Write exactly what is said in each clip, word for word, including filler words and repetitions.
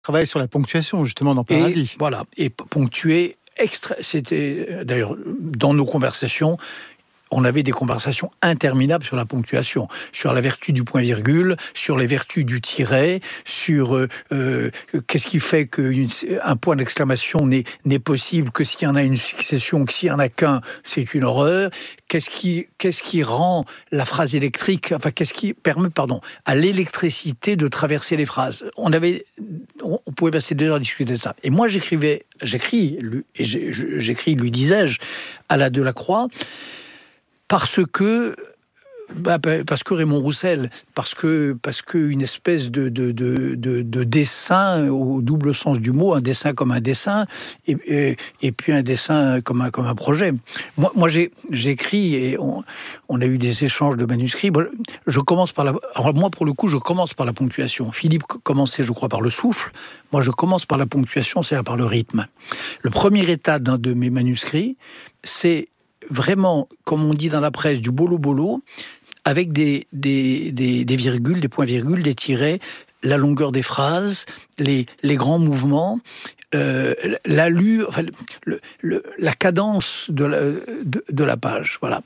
Travaille sur la ponctuation, justement, dans Paradis. Et, voilà, et ponctuer, extra... c'était d'ailleurs dans nos conversations, on avait des conversations interminables sur la ponctuation, sur la vertu du point-virgule, sur les vertus du tiret, sur euh, euh, qu'est-ce qui fait qu'un point d'exclamation n'est, n'est possible que s'il y en a une succession, que s'il n'y en a qu'un, c'est une horreur. Qu'est-ce qui, qu'est-ce qui rend la phrase électrique, enfin, qu'est-ce qui permet, pardon, à l'électricité de traverser les phrases. On avait, on, on pouvait passer deux heures à discuter de ça. Et moi, j'écrivais, j'écris, et j'écris, lui disais-je, à la Delacroix, parce que, bah, parce que Raymond Roussel, parce que, parce que une espèce de, de, de, de, de dessin au double sens du mot, un dessin comme un dessin, et, et, et puis un dessin comme un, comme un projet. Moi, moi j'ai, j'écris et on, on a eu des échanges de manuscrits. Je commence par la, alors moi, pour le coup, je commence par la ponctuation. Philippe commençait, je crois, par le souffle. Moi, je commence par la ponctuation, c'est-à-dire par le rythme. Le premier état d'un de mes manuscrits, c'est vraiment, comme on dit dans la presse, du bolo-bolo, avec des, des, des, des virgules, des points-virgules, des tirets, la longueur des phrases, les, les grands mouvements, euh, l'allure, enfin, le, le, la cadence de la, de, de la page. Voilà.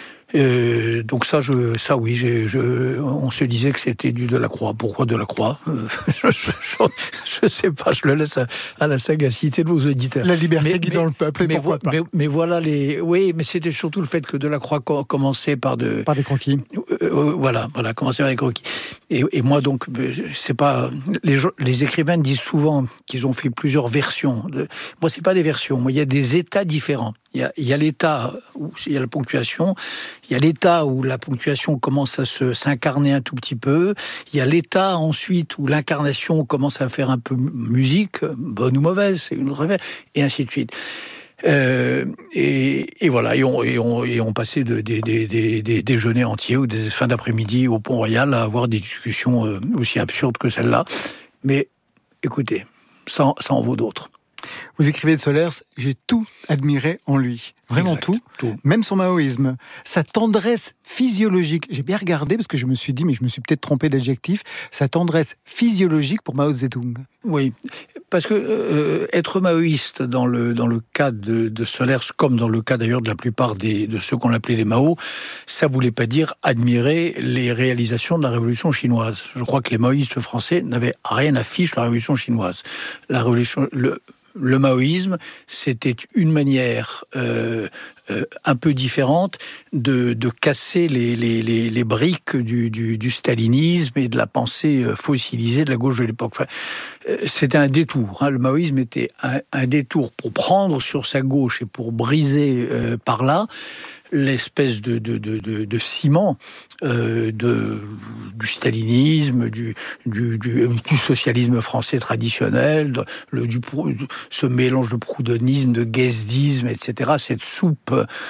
Euh, donc ça, je, ça oui, j'ai, je, on se disait que c'était du Delacroix. Pourquoi Delacroix ? je, je, je, je sais pas, je le laisse à, à la sagacité de vos auditeurs. La liberté mais, guidant mais, le peuple, mais, pourquoi mais, pas mais, mais voilà les, oui, mais c'était surtout le fait que Delacroix commençait par de, par des croquis. Euh, euh, voilà, voilà, commençait par des croquis. Et, et moi donc, c'est pas les, les écrivains disent souvent qu'ils ont fait plusieurs versions. De, moi, c'est pas des versions. Moi, il y a des états différents. Il y a, il y a l'état où il y a la ponctuation, il y a l'état où la ponctuation commence à se, s'incarner un tout petit peu, il y a l'état ensuite où l'incarnation commence à faire un peu musique, bonne ou mauvaise, c'est une autre affaire, et ainsi de suite. Euh, et, et voilà, et on, et on, et on passait de, des, des, des, des déjeuners entiers ou des fins d'après-midi au Pont-Royal à avoir des discussions euh, aussi absurdes que celle-là. Mais écoutez, ça, ça en vaut d'autres. Vous écrivez de Solers, j'ai tout admiré en lui. Vraiment exact, tout, tout, même son maoïsme. Sa tendresse physiologique, j'ai bien regardé parce que je me suis dit, mais je me suis peut-être trompé d'adjectif, sa tendresse physiologique pour Mao Zedong. Oui, parce que euh, être maoïste dans le, dans le cas de, de Solers, comme dans le cas d'ailleurs de la plupart des, de ceux qu'on appelait les Mao, ça voulait pas dire admirer les réalisations de la Révolution chinoise. Je crois que les maoïstes français n'avaient rien à fiche de la Révolution chinoise. La Révolution... Le, Le maoïsme, c'était une manière euh, euh, un peu différente de, de casser les, les, les, les briques du, du, du stalinisme et de la pensée fossilisée de la gauche de l'époque. Enfin, euh, c'était un détour. Hein. Le maoïsme était un, un détour pour prendre sur sa gauche et pour briser euh, par là l'espèce de, de, de, de, de ciment euh, de, du stalinisme, du, du, du, du socialisme français traditionnel, de, le, du, ce mélange de proudhonisme, de guesdisme, et cetera, cette soupe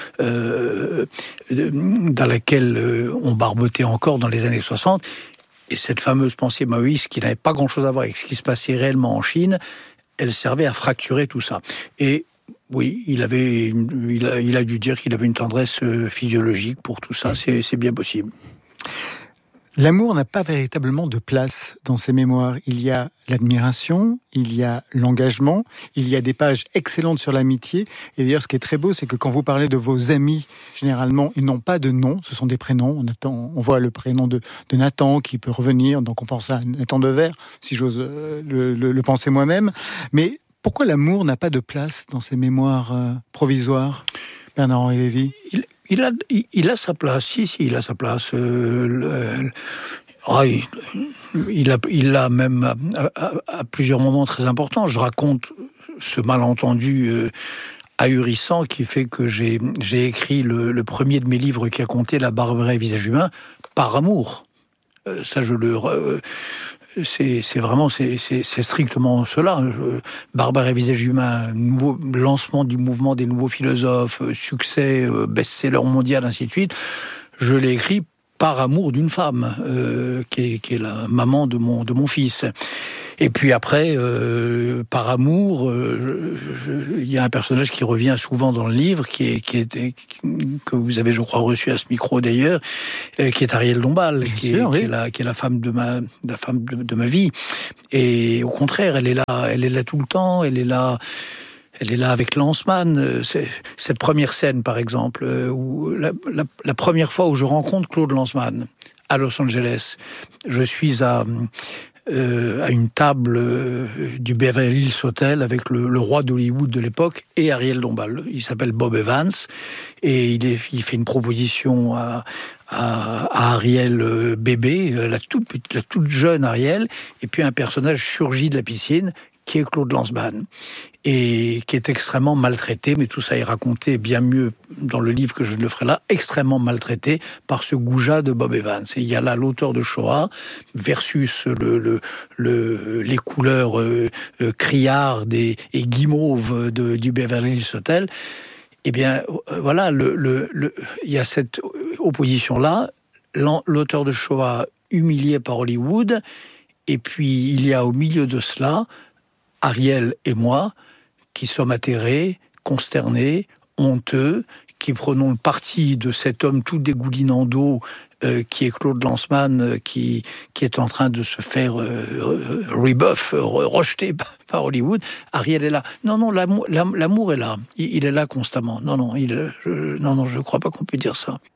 euh, dans laquelle on barbotait encore dans les années soixante. Et cette fameuse pensée maoïste qui n'avait pas grand-chose à voir avec ce qui se passait réellement en Chine, elle servait à fracturer tout ça. Et oui, il avait, il a, il a dû dire qu'il avait une tendresse physiologique pour tout ça. C'est, c'est bien possible. L'amour n'a pas véritablement de place dans ses mémoires. Il y a l'admiration, il y a l'engagement, il y a des pages excellentes sur l'amitié. Et d'ailleurs, ce qui est très beau, c'est que quand vous parlez de vos amis, généralement, ils n'ont pas de nom, ce sont des prénoms. On, attend, on voit le prénom de, de Nathan qui peut revenir, donc on pense à Nathan Devers, si j'ose le, le, le penser moi-même. Mais pourquoi l'amour n'a pas de place dans ces mémoires euh, provisoires, Bernard-Henri Lévy ? il, il, a, il, il a sa place, si, si, il a sa place. Euh, le, oh, il, il, a, il a même à, à, à plusieurs moments très importants. Je raconte ce malentendu euh, ahurissant qui fait que j'ai, j'ai écrit le, le premier de mes livres qui a compté La Barbaraie visage humain par amour. Euh, ça, je le... Euh, C'est, c'est vraiment, c'est, c'est, c'est strictement cela. Barbaraie visage humain, nouveau lancement du mouvement des nouveaux philosophes, succès, best-seller mondial, ainsi de suite. Je l'ai écrit par amour d'une femme, euh, qui est, qui est la maman de mon, de mon fils. Et puis après, euh, par amour, euh, il y a un personnage qui revient souvent dans le livre, qui est, qui est, que vous avez, je crois, reçu à ce micro d'ailleurs, euh, qui est Ariel Dombal, qui, sûr, est, oui. qui, est la, qui est la femme de ma, la femme de, de ma vie. Et au contraire, elle est là, elle est là tout le temps, elle est là. Elle est là avec Lanzmann. C'est, cette première scène, par exemple, où la, la, la première fois où je rencontre Claude Lanzmann à Los Angeles, je suis à, euh, à une table euh, du Beverly Hills Hotel avec le, le roi d'Hollywood de l'époque et Ariel Dombal. Il s'appelle Bob Evans et il, est, il fait une proposition à, à, à Ariel euh, bébé, la toute, la toute jeune Ariel, et puis un personnage surgit de la piscine qui est Claude Lanzmann, et qui est extrêmement maltraité, mais tout ça est raconté bien mieux dans le livre que je ne le ferai là, extrêmement maltraité par ce goujat de Bob Evans. Et il y a là l'auteur de Shoah versus le, le, le, les couleurs euh, euh, criardes et, et guimauves de, du Beverly Hills Hotel. Eh bien, euh, voilà, le, le, le, il y a cette opposition-là, l'auteur de Shoah humilié par Hollywood, et puis il y a au milieu de cela Ariel et moi, qui sommes atterrés, consternés, honteux, qui prenons le parti de cet homme tout dégoulinant d'eau, euh, qui est Claude Lanzmann, euh, qui, qui est en train de se faire euh, rebuff, euh, rejeter par Hollywood. Ariel est là. Non, non, l'amour, l'amour est là. Il, il est là constamment. Non, non, il, je, non, non, je ne crois pas qu'on peut dire ça.